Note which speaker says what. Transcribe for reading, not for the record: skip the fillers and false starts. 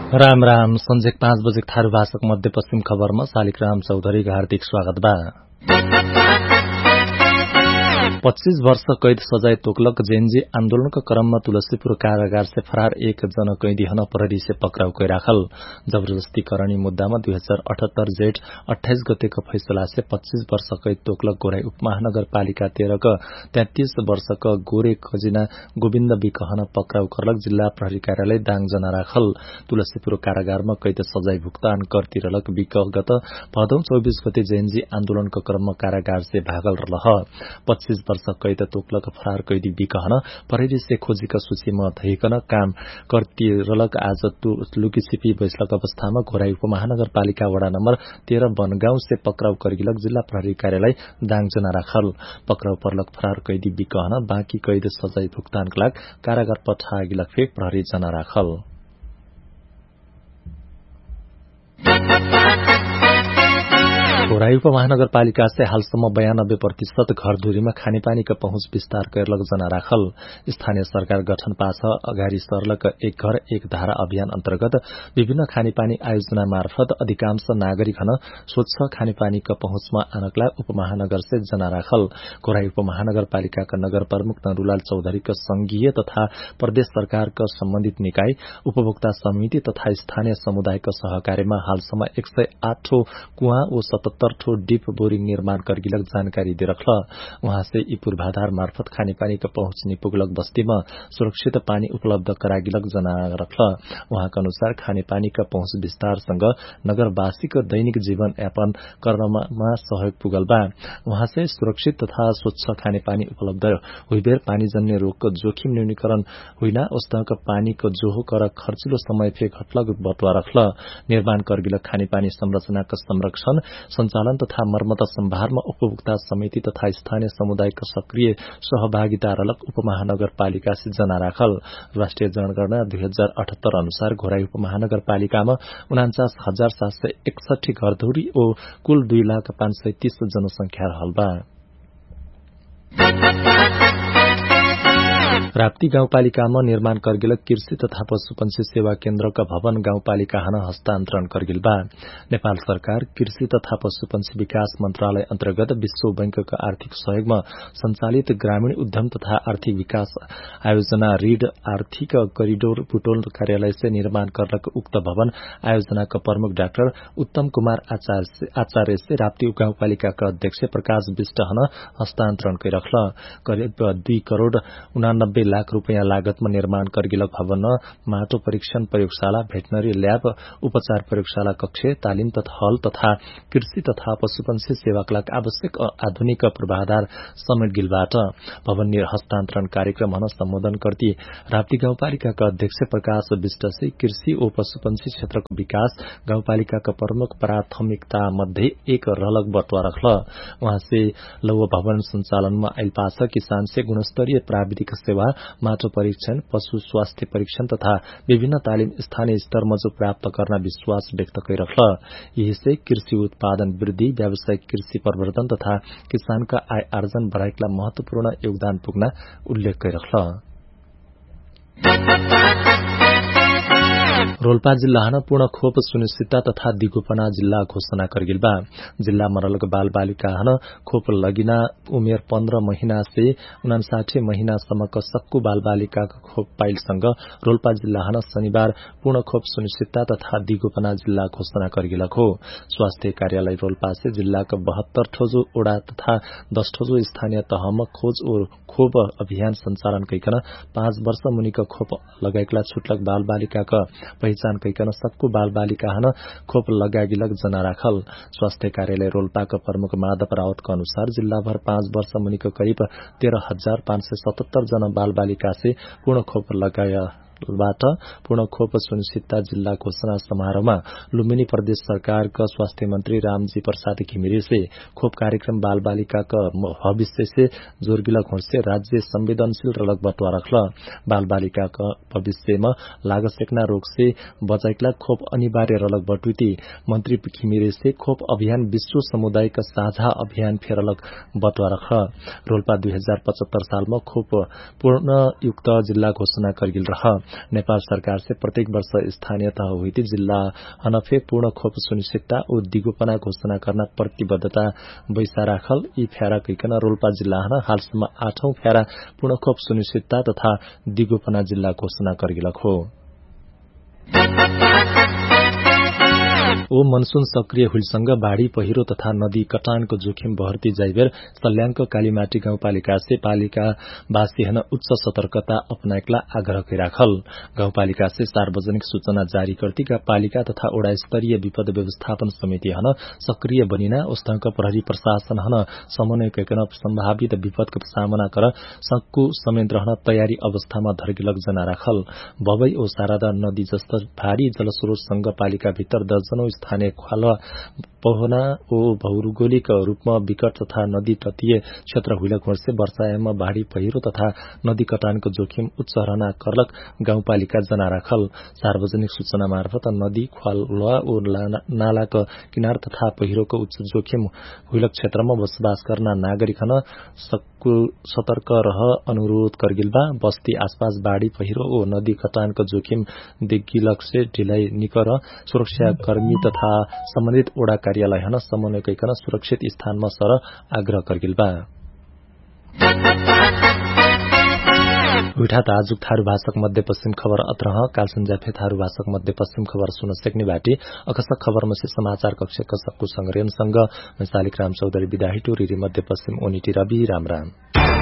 Speaker 1: राम राम संजेक 5 बजे थारू भाषक मध्यपश्चिम खबरमा शालिग्राम चौधरीको हार्दिक स्वागत बा। 25 वर्ष कैद सजाय तोकलक जेएनजी आन्दोलनको क्रममा तुलसीपुर कारागार से फरार एक जन कैदी हन प्रहरी से पक्राउ कै राखल। जबरदस्ती करणी मुद्दामा 2078 जेठ 28 गतेको फैसला से 25 वर्ष कैद तोकलक गोराई उपमहानगरपालिका 13 का 33 वर्षका गोरे खजिना गोविन्द विकहन पक्राउ करलक जिल्ला प्रहरी कार्यालय दाङजना राखल। तुलसीपुर कारागारमा कैद सजाय भुक्तान करतिरलक विगत भदौ 24 गते जेएनजी आन्दोलनको क्रममा कारागार से भागल रह। 25 वर्ष कैद तोकलक फरार कैदी विकहन प्रहरी से खोजीका सूचीमा धैकन काम करतिरलक। आज लुकीछिपी बैसलक अवस्थामा घोराई उपमहानगरपालिका वडा नम्बर 13 बनगाउँ से पक्राउ करगिलक जिल्ला प्रहरी कार्यालय दाङजना राखल। पक्राउ पर्लक फरार कैदी विकहन बाँकी कैद सजाय भुक्तानका लागि कारागार पठागिलक फे प्रहरी जना राखल। घोराई उपमहानगरपालिका से हालसम्म 92% घरधुरीमा खानेपानीका पहुँच विस्तार करलक जना राखल। स्थानीय सरकार गठन पाछ अगाडि सर्लक एक घर एक धारा अभियान अन्तर्गत विभिन्न खानेपानी आयोजना मार्फत अधिकांश नागरिक हन स्वच्छ खानेपानीका पहुँचमा आनकला उपमहानगर से जना राखल। घोराई उपमहानगरपालिकाका नगर प्रमुख नरूलाल चौधरीका संघीय तथा प्रदेश सरकारका सम्बन्धित निकाय उपभोक्ता समिति तथा स्थानीय समुदायका सहकार्यमा हालसम्म 108 ठो कुवा ओ 77 ठो डिप बोरिङ निर्माण करगिलक जानकारी दिरखल। वहाँ से यी पूर्वाधार मार्फत खानेपानीका पहुँच निपुगलक बस्तीमा सुरक्षित पानी उपलब्ध करागिलक जना रखल। वहाँका अनुसार खानेपानीका पहुँच विस्तारसँग नगरवासीको दैनिक जीवन यापन गर्नमा सहयोग पुगल बा। वहाँ से सुरक्षित तथा स्वच्छ खानेपानी उपलब्ध हुइबेर पानीजन्य रोगको जोखिम न्यूनीकरण हुइना उस्तक पानीको जोहो कर खर्चिलो समय फे घटलक बटुवा रखल। निर्माण करगिलक खानेपानी संरचनाका संरक्षण संचालन तथा मर्मत सम्भारमा उपभोक्ता समिति तथा स्थानीय समुदायको सक्रिय सहभागिता रलक उपमहानगरपालिका से जना राखल। राष्ट्रिय जनगणना 2078 अनुसार घोराई उपमहानगरपालिकामा 49,761 घरधुरी ओ कुल 2,05,30 जनसंख्या रहल बा। राप्ती गाउँपालिकामा निर्माण करगिलक कृषि तथा पशुपन्छी सेवा केन्द्रका भवन गाउँपालिका हन हस्तान्तरण करगिल बा। नेपाल सरकार कृषि तथा पशुपन्छी विकास मन्त्रालय अन्तर्गत विश्व बैंकका आर्थिक सहयोगमा सञ्चालित ग्रामीण उद्यम तथा आर्थिक विकास आयोजना रीड आर्थिक करिडोर बुटोल कार्यालय से निर्माण करलक उक्त भवन आयोजनाका प्रमुख डाक्टर उत्तम कुमार आचार्य से राप्ती गाउँपालिकाका अध्यक्ष प्रकाश विष्ट हन हस्तान्तरण कैरखल। करिब 2 करोड़ 89 लाख रुपैयाँ लागतमा निर्माण करगिलक भवन माटो परीक्षण प्रयोगशाला भेटनरी ल्याब उपचार प्रयोगशाला कक्ष तालिम तथा हल तथा कृषि तथा पशुपन्छी सेवाका लागि आवश्यक आधुनिक पूर्वाधार समेट गिलबाट भवन हस्तान्तरण कार्यक्रम हन सम्बोधन गर्दै राप्ती गाउँपालिकाका अध्यक्ष प्रकाश विष्ट से कृषि ओ पशुपन्छी क्षेत्रको विकास गाउँपालिकाका प्रमुख प्राथमिकता मध्ये एक रहलक बटुवा रखल। वहाँ से लौह भवन सञ्चालनमा आइल पाछ किसान से गुणस्तरीय प्राविधिक सेवा माटो परीक्षण पशु स्वास्थ्य परीक्षण तथा विभिन्न तालिम स्थानीय स्तरमा जो प्राप्त गर्न विश्वास व्यक्त कैरखल। यही से कृषि उत्पादन वृद्धि व्यावसायिक कृषि प्रवर्धन तथा किसानका आय आर्जन बढ़ाइकला महत्वपूर्ण योगदान पुग्न उल्लेख कैरखल। रोल्पा जिल्ला हन पूर्ण खोप सुनिश्चितता तथा दिगोपना जिल्ला घोषणा करगिल बा। जिल्ला मरलक बाल बालिका हन खोप लगिना उमेर 15 महिना से 59 महिनासम्मका सक्कु बाल बालिकाका खोप पाइलसँग रोल्पा जिल्ला हन शनिबार पूर्ण खोप सुनिश्चितता तथा दिगोपना जिल्ला घोषणा करगिलक हो। स्वास्थ्य कार्यालय रोल्पा से जिल्लाका 72 ठोजो ओडा तथा 10 ठोजो स्थानीय तहमा खोज और खोप अभियान सञ्चालन कैकन 5 वर्ष मुनिका खोप लगाइकला छुटलक बाल बालिकाका पहिचान कैकन सक्कु बाल बालिका हन खोप लगागिलक जना राखल। स्वास्थ्य कार्यालय रोल्पाका प्रमुख माधव रावतका अनुसार जिल्लाभर 5 वर्ष मुनिको करिब 13,577 जना बाल बालिका से पूर्ण खोप लगाबाट पूर्ण खोप सुनिश्चितता जिल्ला घोषणा समारोहमा लुम्बिनी प्रदेश सरकारका स्वास्थ्य मन्त्री रामजी प्रसाद घिमिरे से खोप कार्यक्रम बाल बालिकाका भविष्य से जोरगिलक होसे राज्य संवेदनशील रलक बटुवा रखल। बाल बालिकाका भविष्यमा लागसेक्ना रोग से बचाइकला खोप अनिवार्य रलक बटुती मन्त्री घिमिरे से खोप अभियान विश्व समुदायका साझा अभियान फेरलक बटुवा रखल। रोल्पा 2075 सालमा खोप पूर्ण युक्त जिल्ला घोषणा करगिल रह। नेपाल सरकार से प्रत्येक वर्ष स्थानीय तह हुई जिल्ला हनफे पूर्ण खोप सुनिश्चितता ओ दिगोपना घोषणा गर्न प्रतिबद्धता बैसा राखल यी फ्यारा कहिकन रोल्पा जिल्ला हन हालसम्म 8औं फ्यारा पूर्ण खोप सुनिश्चितता तथा दिगोपना जिल्ला घोषणा गरिलक हो। ओ मनसून सक्रिय हुलसँग बाढ़ी पहिरो तथा नदी कटानको जोखिम बढ्ती जाइबेर सल्यानको कालीमाटी गाउँपालिका से पालिकावासी हन उच्च सतर्कता अपनाएकला आग्रह राखल। गाउँपालिका से सार्वजनिक सूचना जारी करतीका पालिका तथा ओडा स्तरीय विपद व्यवस्थापन समिति हन सक्रिय बनिना उस्तंक प्रहरी प्रशासन हन समन्वय करिकन सम्भावित विपदको सामना कर सक्कु समेत रहन तयारी अवस्थामा धर्गिलक जना राखल। बबई ओ शारदा नदी जस्ता भारी जलस्रोतसँग पालिका भित्र दर्जनौं स्थानीय खालवा पहुना ओ भौगोलिक रूपमा विकट तथा नदी तटीय क्षेत्र हुइलक वर्षे वर्षायाममा बाढ़ी पहिरो तथा नदी कटानको जोखिम उच्च रहना करलक गाउँपालिका जना राखल। सार्वजनिक सूचना मार्फत नदी खालवा ओ नालाको किनार तथा पहिरोको उच्च जोखिम हुइलक क्षेत्रमा बसोबास गर्न नागरिक हन सतर्क रह अनुरोध करगिलबा। बस्ती आसपास बाढ़ी पहिरो ओ नदी कटानको जोखिम देखिलक से ढिलाई निकर सुरक्षा कर्मी तथा सम्बन्धित ओडा कार्यालय हन समन्वय करिकन सुरक्षित स्थानमा सर आग्रह करगिलबा। उठात आजुक थारू भाषक मध्यपश्चिम खबर अत्रह कालसंजाफे थारू भाषक मध्यपश्चिम खबर सुन सक्ने बाटी अकसक खबर मसी समाचार कक्ष कसकु संग्रहणसँग मैसालिक राम चौधरी विदा हिटो रिरी मध्यपश्चिम ओनिटी रवि राम।